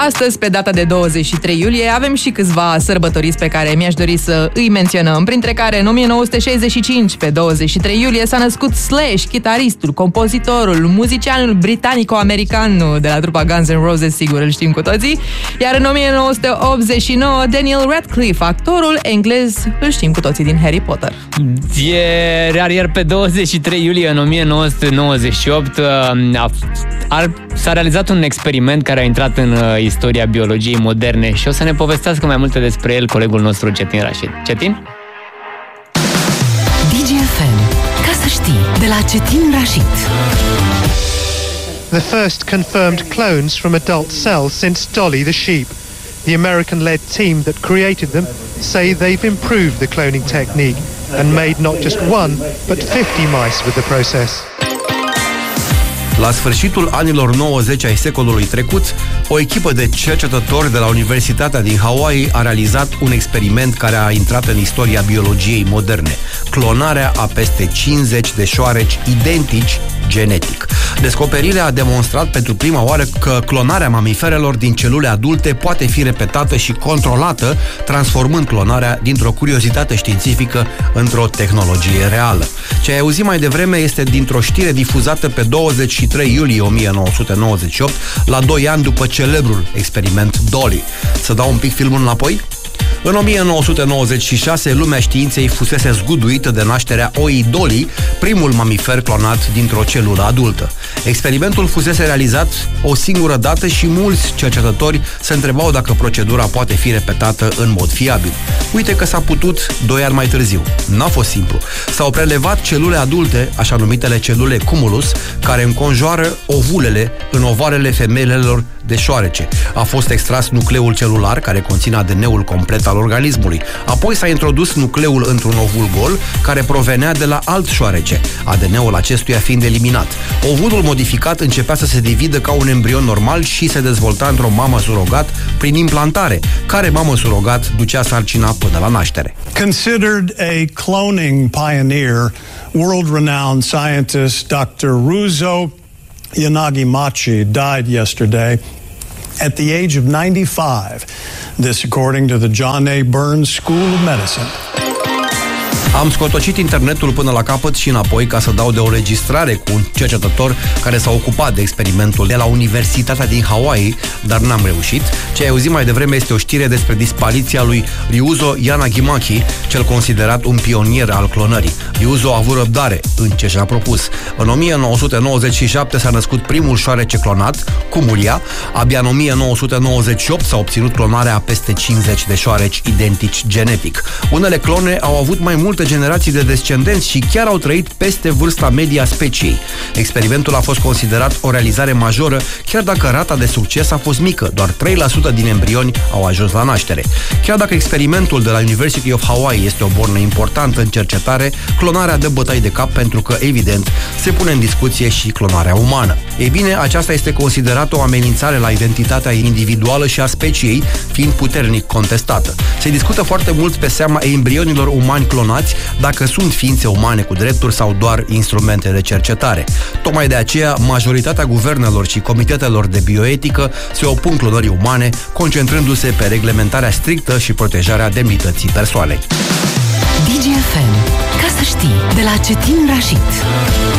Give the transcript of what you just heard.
Astăzi, pe data de 23 iulie, avem și câțiva sărbătoriți pe care mi-aș dori să îi menționăm, printre care în 1965, pe 23 iulie, s-a născut Slash, chitaristul, compozitorul, muzicianul britanico-american de la trupa Guns N' Roses, sigur îl știm cu toții, iar în 1989, Daniel Radcliffe, actorul englez, îl știm cu toții din Harry Potter. Iar pe 23 iulie în 1998 s-a realizat un experiment care a intrat în istoria biologiei moderne și o să ne povestească mai multe despre el colegul nostru Cetin Rașid. Cetin? DGFM. Ca să știi, de la Cetin Rașid. The first confirmed clones from adult cells since Dolly the sheep. The American-led team that created them say they've improved the cloning technique and made not just one, but 50 mice with the process. La sfârșitul anilor 90 ai secolului trecut, o echipă de cercetători de la Universitatea din Hawaii a realizat un experiment care a intrat în istoria biologiei moderne: clonarea a peste 50 de șoareci identici genetic. Descoperirea a demonstrat pentru prima oară că clonarea mamiferelor din celule adulte poate fi repetată și controlată, transformând clonarea dintr-o curiozitate științifică într-o tehnologie reală. Ce ai auzit mai devreme este dintr-o știre difuzată pe 23 iulie 1998, la 2 ani după celebrul experiment Dolly. Să dau un pic filmul înapoi? În 1996, lumea științei fusese zguduită de nașterea oii Dolly, primul mamifer clonat dintr-o celulă adultă. Experimentul fusese realizat o singură dată și mulți cercetători se întrebau dacă procedura poate fi repetată în mod fiabil. Uite că s-a putut 2 ani mai târziu. N-a fost simplu. S-au prelevat celule adulte, așa numitele celule cumulus, care înconjoară ovulele în ovarele femelelor de șoarece. A fost extras nucleul celular, care conține ADN-ul complet al organismului. Apoi s-a introdus nucleul într-un ovul gol, care provenea de la alt șoarece, ADN-ul acestuia fiind eliminat. Ovulul modificat începea să se dividă ca un embrion normal și se dezvolta într-o mamă surogat prin implantare, care mamă surogat ducea sarcina până la naștere. Considered a cloning pioneer, world-renowned scientist Dr. Ruzo Yanagi-Machi died yesterday at the age of 95. This according to the John A. Burns School of Medicine. Am scotocit internetul până la capăt și înapoi ca să dau de o registrare cu un cercetător care s-a ocupat de experimentul de la Universitatea din Hawaii, dar n-am reușit. Ce ai auzit mai devreme este o știre despre dispariția lui Ryuzo Yanagi-Machi, cel considerat un pionier al clonării. Ryuzo a avut răbdare în ce și-a propus. În 1997 s-a născut primul șoarece clonat, Cumulia. Abia în 1998 s-a obținut clonarea a peste 50 de șoareci identici genetic. Unele clone au avut mai multe generații de descendenți și chiar au trăit peste vârsta medie a speciei. Experimentul a fost considerat o realizare majoră, chiar dacă rata de succes a fost mică, doar 3% din embrioni au ajuns la naștere. Chiar dacă experimentul de la University of Hawaii este o bornă importantă în cercetare, clonarea dă bătăi de cap pentru că, evident, se pune în discuție și clonarea umană. Ei bine, aceasta este considerată o amenințare la identitatea individuală și a speciei, fiind puternic contestată. Se discută foarte mult pe seama embrionilor umani clonați, dacă sunt ființe umane cu drepturi sau doar instrumente de cercetare. Tocmai de aceea, majoritatea guvernelor și comitetelor de bioetică se opun clonării umane, concentrându-se pe reglementarea strictă și protejarea demnității persoanei. DGFM. Ca să știi, de la Cetin Rașid.